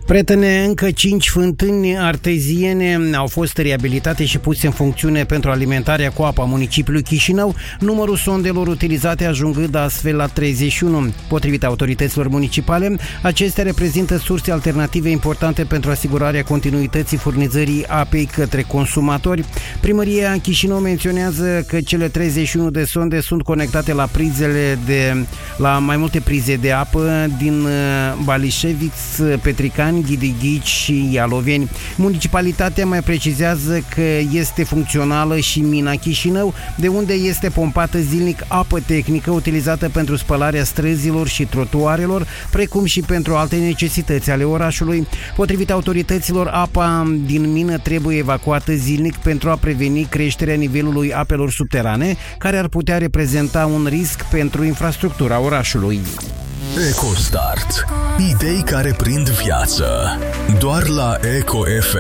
Prietene, încă 5 fântâni arteziene au fost reabilitate și puse în funcțiune pentru alimentarea cu apă a municipiului Chișinău, numărul sondelor utilizate ajungând astfel la 31. Potrivit autorităților municipale, acestea reprezintă surse alternative importante pentru asigurarea continuității furnizării apei către consumatori. Primăria Chișinău menționează că cele 31 de sonde sunt conectate la mai multe prize de apă din Balișeviț, Petricani, Ghidighici și Ialoveni. Municipalitatea mai precizează că este funcțională și mina Chișinău, de unde este pompată zilnic apă tehnică utilizată pentru spălarea străzilor și trotuarelor, precum și pentru alte necesități ale orașului. Potrivit autorităților, apa din mină trebuie evacuată zilnic pentru a preveni creșterea nivelului apelor subterane, care ar putea reprezenta un risc pentru infrastructura orașului. EcoStart. Idei care prind viață. Doar la Eco FM.